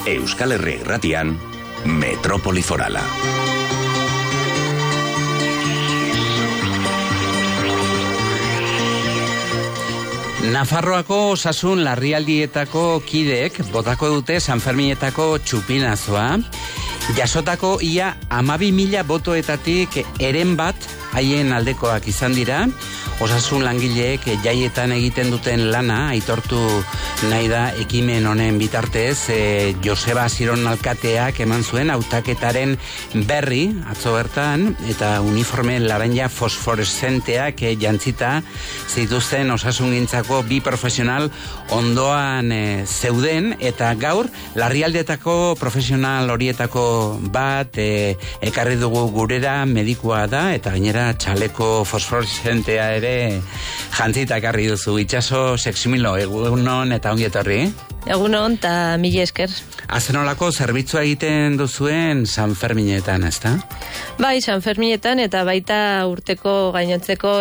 Euskal Herria Irratian, Metrópoli Forala. Nafarroako osasun larrialdietako kideek botako dute Sanferminetako txupinazoa. Jasotako ia 12.000 botoetatik eren bat haien aldekoak izan dira. Osasun langileek jaietan egiten duten lana aitortu nahi da ekimen honen bitartez. Joseba Ziron alkateak eman zuen hautaketaren berri atzo bertan, eta uniforme laranja fosforeszenteak jantzita zituzten osasungintzako bi profesional ondoan zeuden, eta gaur larrialdietako profesional horietako bat ekarri dugu gurera, medikua da, eta gainera txaleko fosforeszentea ere jantzita ekarri duzu. Itxaso Seximilo, egunon eta ongi etorri. Egunon eta mila esker. Azenolako zerbitzua egiten duzuen Sanferminetan, ezta? Bai, Sanferminetan eta baita urteko gainontzeko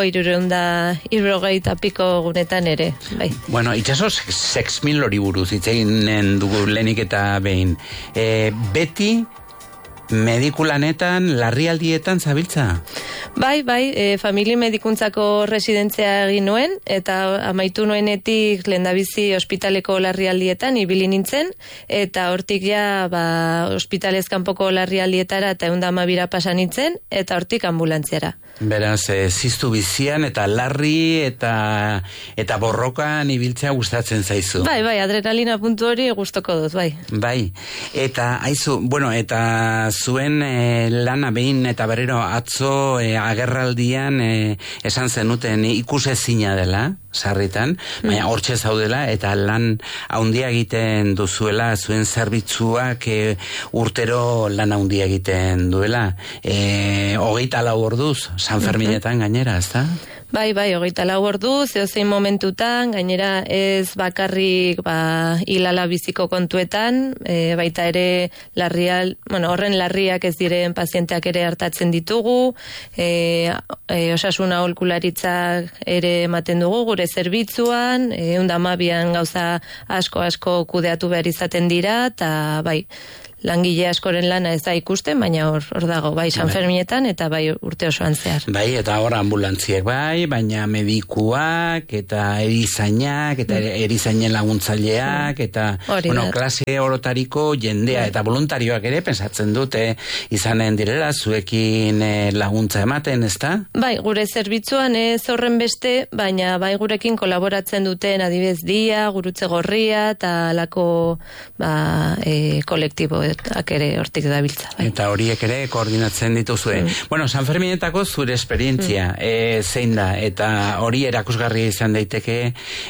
370 piko gunetan ere. Bai. Bueno, Itxaso Seximilo hori buruz hitz egin dugu lehenik eta behin. Beti medikulanetan, larrialdietan zabiltza? Bai, famili medikuntzako residentzia egin nuen, eta amaitu nuenetik lehendabizi ospitaleko larrialdietan ibili nintzen, eta hortik ja ospitalez kanpoko larrialdietara eta 112 pasa nintzen, eta hortik ambulantziara. Beraz, ziztu bizian eta larri eta borrokan ibiltzea gustatzen zaizu. Bai, adrenalina puntu hori gustoko dut, bai. Bai, eta haizu, eta zuen lana behin eta berriro atzo agerraldian esan zenuten ikusezina dela, sarritan, baina hortxe zaudela eta lan haundia egiten duzuela, zuen zerbitzuak urtero lan haundia egiten duela. 24 orduz, Sanferminetan gainera, ezta? Bai, 24 ordu, zeozein momentutan, gainera ez bakarrik hilala biziko kontuetan, baita ere horren larriak ez diren pazienteak ere hartatzen ditugu, osasun aholkularitzak ere ematen dugu gure zerbitzuan, 112an gauza asko kudeatu behar izaten dira, eta bai, langile askoren lana ez da ikusten, baina hor dago, bai Sanferminetan eta bai urte osoan zehar. Bai, eta hor ambulantziek bai, baina medikuak eta erizainak, eta erizainen laguntzaileak, eta klase orotariko jendea, eta voluntarioak ere pensatzen dute izanen direla, zuekin laguntza ematen, ezta? Bai, gure zerbitzuan ez horren beste, baina bai gurekin kolaboratzen duten adibez Dia, Gurutze Gorria, eta alako kolektibo ere hortik dabiltza. Bai. Eta horiek ere koordinatzen dituzue. Sanferminetako zure esperientzia zein da, eta hori erakusgarri izan daiteke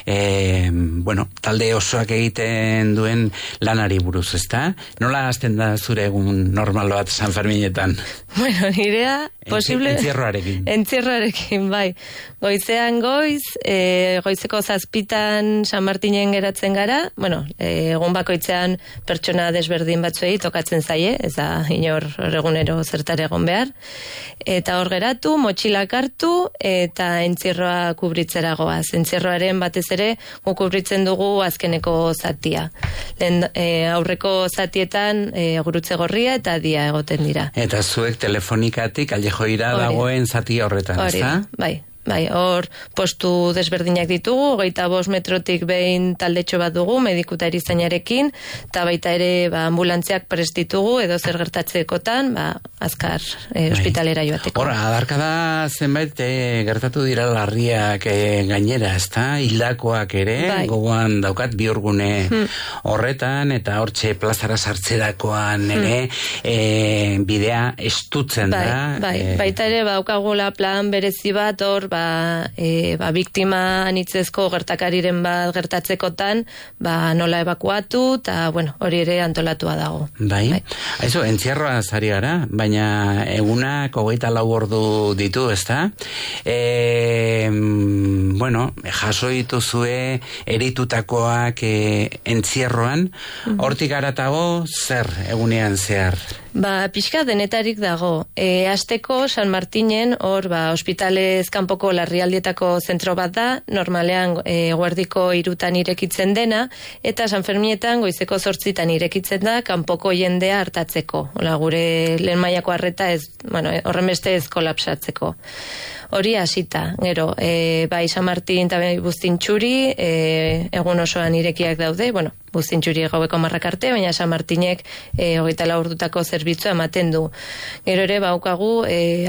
talde osoak egiten duen lanari buruz, ezta? Nola hasten da zure egun normal bat Sanferminetan? Nirea posible... Entzierroarekin, bai. Goizean goizeko 7 San Martinen geratzen gara, egun bakoitzean pertsona desberdin batzuei tokatzen zaie, ez da inor egunero zertare egon behar, eta hor geratu, motxilak hartu, eta entzierroa kubritzera goaz. Entzierroaren batez ere, kubritzen dugu azkeneko zatia. Aurreko zatietan Gurutze Gorria eta Dia egoten dira. Eta zuek telefonikatik aldejoira dagoen zati horretan, ez da? Bai, hor postu desberdinak ditugu, 25 metrotik behin taldetxo bat dugu, mediku eta erizainarekin, eta baita ere ambulantziak prestitugu, edo zer gertatzekotan, azkar ospitalera joateko. Hor, adarkada zenbait gertatu dira larriak gainera, ezta? Hildakoak ere, gogoan daukat bihurgune horretan, eta hortxe plazara sartzerakoan ere, bidea estutzen da. Baita ere, baukagula plan berezi bat, hor, biktima anitzezko gertakariren bat gertatzekotan, nola ebakuatu, eta, hori ere antolatua dago. Bai. Aizu, entzierroa zari gara, baina egunak 24 ordu ditu, ezta? Jaso dituzue eritutakoak entzierroan, hortik haratago zer egunean zehar? Pixka denetarik dago. Asteko San Martinen, hor, ospitalez kanpoko larrialdietako zentro bat da, normalean guardiko 3 irekitzen dena, eta San Ferminetan goizeko 8 irekitzen da, kanpoko jendea hartatzeko. Ola, gure lehen mailako arreta horren beste ez kolapsatzeko. Hori hasita, gero, bai San Martin eta bai Buztintxuri, egun osoan irekiak daude, Buztintxuri gaueko 10 arte, baina San Martinek 24 ordutako zerbitzua ematen du. Gero ere, baukagu,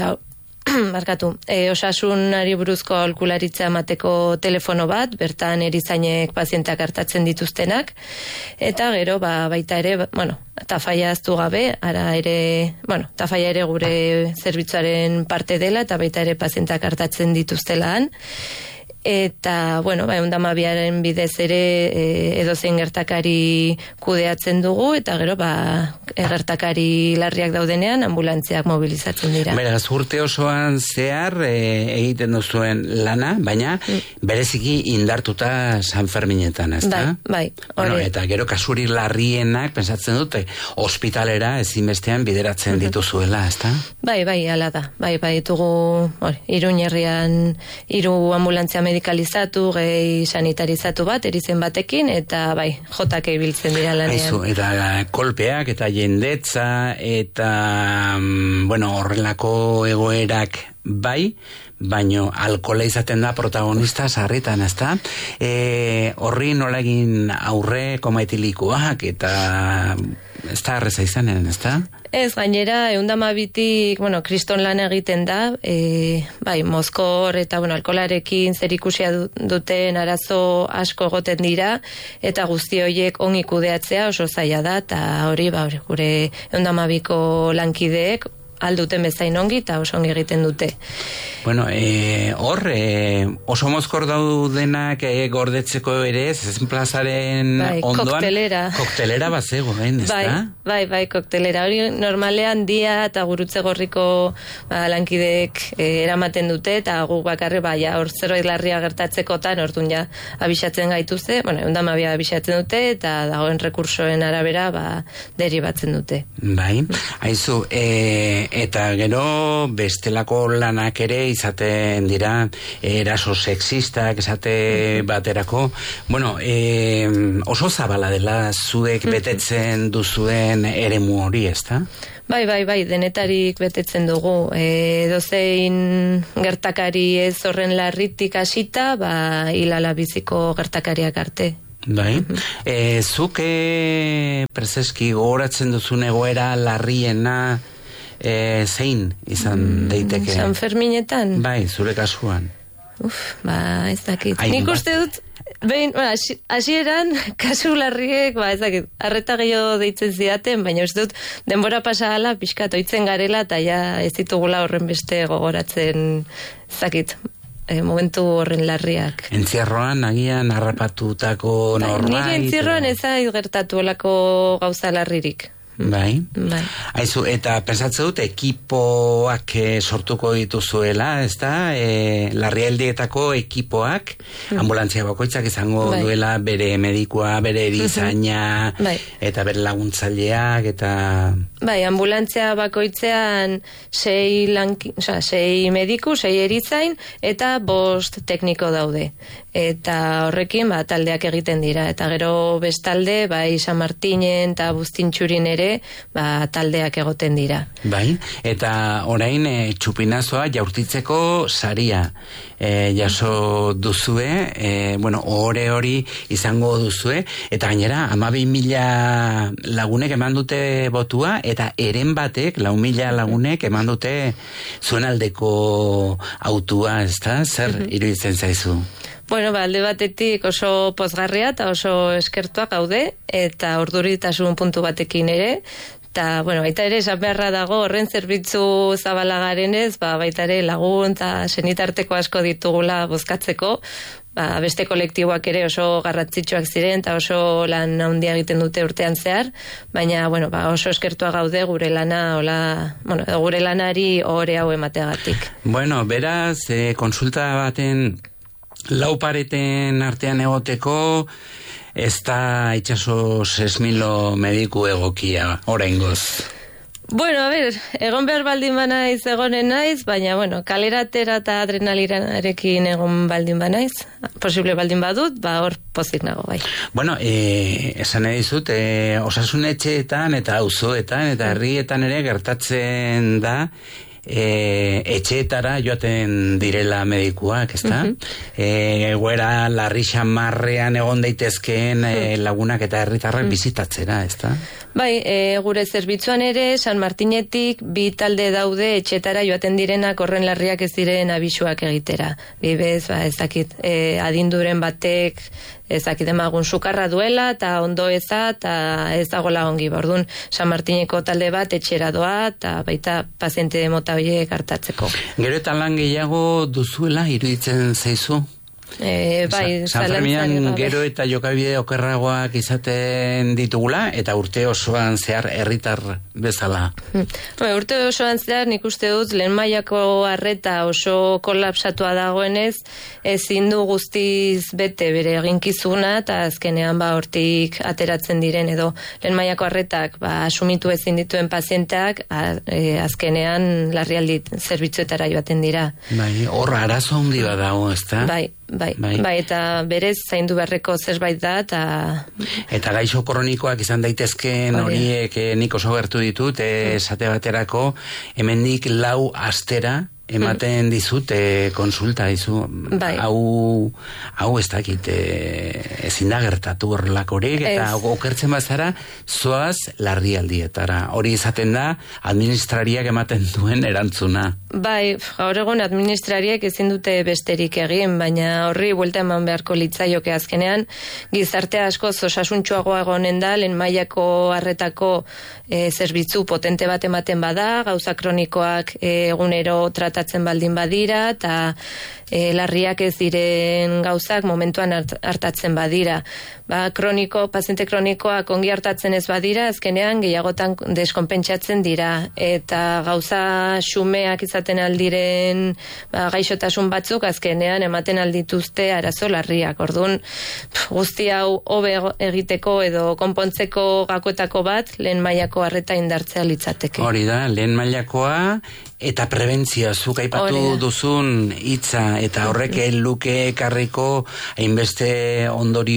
osasunari buruzko aholkularitza emateko telefono bat, bertan erizainek pazientak hartatzen dituztenak, eta gero, baita ere, tafaia aztu gabe, tafaia ere gure zerbitzuaren parte dela, eta baita ere pazientak hartatzen dituztelaan. Eta, 112aren bidez ere edozein gertakari kudeatzen dugu, eta gero, gertakari larriak daudenean ambulantziak mobilizatzen dira. Beraz, urte osoan zehar egiten duzuen lana, baina bereziki indartuta San Ferminetan, ez da? Bai. Eta gero kasuri larrienak, pensatzen dute, ospitalera ezinbestean bideratzen dituzuela, ez da? Bai, ala da. Bai, ditugu Iruñerrian 3 ambulantzia medikalizatu, gehi sanitarizatu bat, erizen batekin, eta jotak ibiltzen dira lanean. Eta kolpeak, eta jendetza, eta horrelako egoerak baino alkohola izaten da protagonista sarritan, ez da? Horri nola egin aurre komaitilikoak, eta ez da arreza izanen, ez da? Ez, gainera, 112tik, kriston lan egiten da, mozkor eta, alkolarekin zerikusia duten arazo asko egoten dira, eta guzti horiek ongi kudeatzea oso zaila da, eta hori, gure 112ko lankideek, alduten bezain ongi eta oso ongi egiten dute. Oso mozkor daudenak gordetzeko ere, zezen plazaren ondoan... Koktelera bat zegoen, ez da? Bai, koktelera. Hori normalean dia eta gurutze gorriko lankideek eramaten dute, eta gu bakarri hor zerbait larria gertatzekotan, orduan abisatzen gaituzte, 112 abisatzen dute, eta dagoen rekursoen arabera deribatzen dute. Bai, haizu, eta gero bestelako lanak ere izaten dira eraso sexistak esate baterako. Oso zabala dela zuek betetzen duzuen eremu hori, ez da? Bai, denetarik betetzen dugu. Dozein gertakari ez horren larritik hasita, hilala biziko gertakariak arte. Bai, zuke prezeski gogoratzen duzun egoera larriena zein izan daiteke? San Ferminetan? Bai, zure kasuan. Ez dakit. Nik uste dut, hasieran kasu larriek, ez dakit, arreta gehiago deitzen zidaten, baina uste dut, denbora pasahala, pixkat oitzen garela, eta ez ditugula horren beste gogoratzen, ez dakit, momentu horren larriak. Entzierroan, agian, harrapatutako norbait? Nire entzierroan ez gertatu olako gauza larririk. Bai. Aizu, eta pensatzen dut ekipoak sortuko dituzuela, ez da? Larrialdietako ekipoak, ambulantzia bakoitzak izango duela bere medikua, bere erizaina, eta bere laguntzaileak, eta... Bai, ambulantzia bakoitzean 6 mediku, 6 erizain, eta 5 tekniko daude. Eta horrekin taldeak egiten dira. Eta gero bestalde, San Martinen eta Buztintxurin ere, taldeak egoten dira. Bai, eta orain txupinazoa jaurtitzeko saria jaso duzue, ohore hori izango duzue, eta gainera 12.000 lagunek eman dute botua, eta eren batek 4.000 lagunek eman dute zuen aldeko autua, ez da? Zer iruditzen zaizu? Alde batetik oso pozgarria eta oso eskertuak gaude, eta orduritasun puntu batekin ere, eta, baita ere, esan beharra dago horren zerbitzu zabalagarenez, baita ere lagun eta senitarteko asko ditugula bozkatzeko, beste kolektiboak ere oso garrantzitsuak ziren, eta oso lan handia egiten dute urtean zehar, baina, oso eskertuak gaude gure gure lanari ohore hau emateagatik. Beraz, konsulta baten... Lau pareten artean egoteko, ez da itxaso 6.000 mediku egokia, oraingoz. Bueno, a ver, egon behar baldin banaiz egonen naiz, baina, bueno, kaleratera eta adrenalinarekin egon baldin banaiz, posible baldin badut, hor pozik nago, bai. Bueno, esan nahi dizut, osasun etxeetan eta auzoetan eta herrietan ere gertatzen da, etxeetara joaten direla medikuak, ezta? Egoera larri xamarrean egon daitezkeen lagunak eta herritarrak bizitatzera, ezta? Bai, gure zerbitzuan ere, San Martinetik bi talde daude etxetara joaten direnak horren larriak ez diren abisuak egitera. Bibez, ez dakit, adinduren batek, ez dakit emagun sukarra duela, eta ondo eza, eta ez dagoela ongi. Orduan, San Martineko talde bat etxera doa, eta baita paziente mota horiek hartatzeko. Gero eta lan gehiago duzuela, iruditzen zaizu? Bai, San Ferminan gero eta jokabide okerragoak izaten ditugula, eta urte osoan zehar herritar bezala. Urte osoan zehar nik uste dut lehen mailako arreta oso kolapsatua dagoenez, ezin du guztiz bete bere eginkizuna, eta azkenean hortik ateratzen diren edo lehen mailako arretak asumitu ezin dituen pazienteak azkenean larrialdi zerbitzuetara joaten dira. Bai, horra arazo handi bat dago, ezta? Bai, eta berez zaindu beharreko zerbait da, eta gaixo kronikoak izan daitezkeen horiek nik oso gertu ditut, esate baterako, hemendik 4 astera ematen dizut konsulta dizu. Hau ez dakit ezin da gertatu horrelakorik, eta okertzen bazara zoaz larrialdietara. Hori izaten da administrariak ematen duen erantzuna. Bai, gaur egun administrariak ezin dute besterik egin, baina horri buelta eman beharko litzaioke azkenean, gizartea askoz osasuntsuagoa egonen da, lehen mailako arretako zerbitzu potente bat ematen bada, gauza kronikoak egunero tratatzen baldin badira, eta larriak ez diren gauzak momentuan hartatzen badira. Paziente kronikoak ongi hartatzen ez badira, azkenean gehiagotan deskonpentsatzen dira, eta gauza xumeak izaten aldiren gaixotasun batzuk azkenean ematen aldituzte arazo larriak. Orduan, guzti hau hobe egiteko edo konpontzeko gakoetako bat, lehen mailako arreta indartzea litzateke. Hori da, lehen mailakoa eta prebentzioa, zuk aipatu duzun hitza, eta horrek luke ekarriko hainbeste ondorio